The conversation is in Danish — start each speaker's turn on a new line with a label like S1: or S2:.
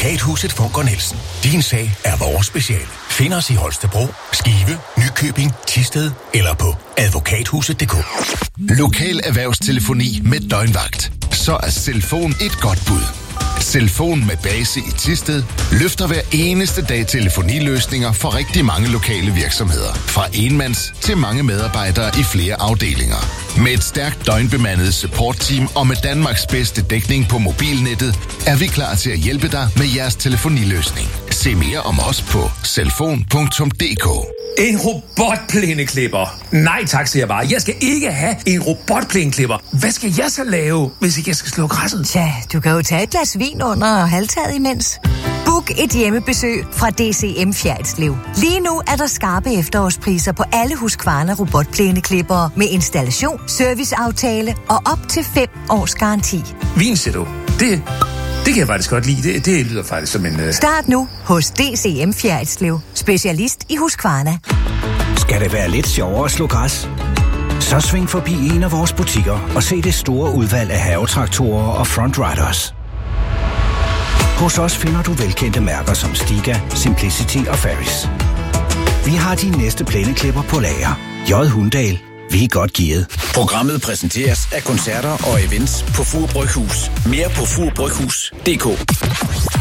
S1: Advokathuset Funker Nielsen. Din sag er vores speciale. Find os i Holstebro, Skive, Nykøbing, Thisted eller på advokathuset.dk.
S2: Lokal erhvervstelefoni med døgnvagt. Så er Selfon et godt bud. Selfon med base i Thisted løfter hver eneste dag telefoniløsninger for rigtig mange lokale virksomheder. Fra enmands til mange medarbejdere i flere afdelinger. Med et stærkt døgnbemandet supportteam og med Danmarks bedste dækning på mobilnettet, er vi klar til at hjælpe dig med jeres telefoniløsning. Se mere om os på selfon.dk.
S3: En robotplæneklipper? Nej tak, siger jeg bare. Jeg skal ikke have en robotplæneklipper. Hvad skal jeg så lave, hvis ikke jeg skal slå græsset?
S4: Tja, du kan jo tage et glas vin under halvtaget imens. Book et hjemmebesøg fra DCM Fjerritslev. Lige nu er der skarpe efterårspriser på alle Husqvarna robotplæneklippere med installation, serviceaftale og op til 5 års garanti.
S3: Vin, siger du? Det kan jeg faktisk godt lide. Det lyder faktisk som en...
S4: Start nu hos DCM Fjerritslev. Specialist i Husqvarna.
S5: Skal det være lidt sjovere at slå græs? Så sving forbi en af vores butikker og se det store udvalg af havetraktorer og Front Riders. Hos os finder du velkendte mærker som Stiga, Simplicity og Ferris. Vi har de næste plæneklipper på lager. J. Hundahl. Vi er godt gearet.
S6: Programmet præsenteres af koncerter og events på Fur Bryghus. Mere på furbryghus.dk.